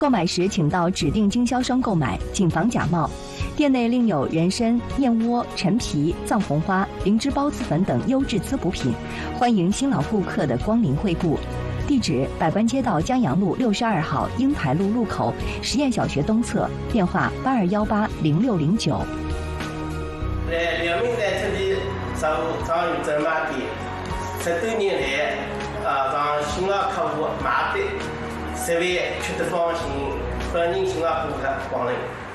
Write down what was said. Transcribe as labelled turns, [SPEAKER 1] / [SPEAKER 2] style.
[SPEAKER 1] 购买时请到指定经销商购买，谨防假冒。店内另有人参、燕窝、陈皮、藏红花、灵芝孢子粉等优质滋补品，欢迎新老顾客的光临惠顾。地址：百官街道江阳路62号英台路路口实验小学东侧，电话82180609。
[SPEAKER 2] 在两名在这里常有在买店，10多年来，让新老客户买的，设备吃得放心，欢迎新老顾客光临。